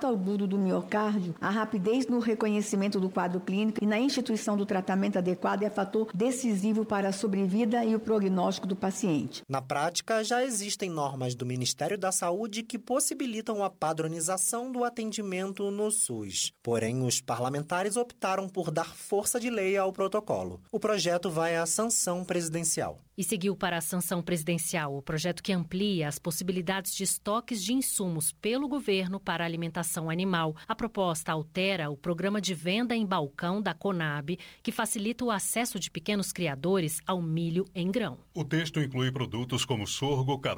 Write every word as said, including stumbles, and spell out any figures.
infarto agudo do miocárdio, a rapidez no reconhecimento do quadro clínico e na instituição do tratamento adequado é fator decisivo para a sobrevida e o prognóstico do paciente. Na prática, já existem normas do Ministério da Saúde que possibilitam a padronização do atendimento no SUS. Porém, os parlamentares optaram por dar força de lei ao protocolo. O projeto vai à sanção presidencial. E seguiu para a sanção presidencial o projeto que amplia as possibilidades de estoques de insumos pelo governo para a alimentação animal. A proposta altera o programa de venda em balcão da Conab, que facilita o acesso de pequenos criadores ao milho em grão. O texto inclui produtos como sorgo,